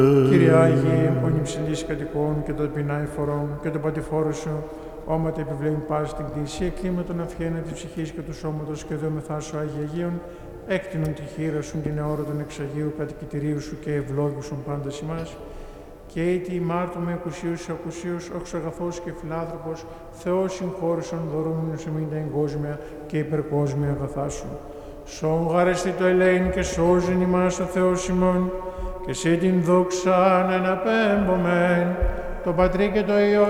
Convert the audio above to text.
Κύριε Άγιε, ον υψηλής κατοικών και το ταπεινά εφορών και το πατηφόρο σου, όματα επιβλέουν πάση την κτησία, κλίμα των αυχένα της ψυχής και του σώματος και δόμεθά σου Άγιε Αγίων, έκτηνον τη χείρα σου την αιώρο των εξαγίου κατοικητηρίου σου και ευλόγησον πάντα ημάς. Και έτη ημάρτωμε εκουσίους ακουσίους, οξαγαθός και φιλάνθρωπος, Θεός συγχώρησον δωρούμενος εμήν τα εγκόσμια και υπερκόσμια αγαθά σου. Σον γαρεστή το ελέην και σώζεν ημάς ο Θεός ημών, και σε την δόξα να αναπέμπομεν, το Πατρί και το Υιό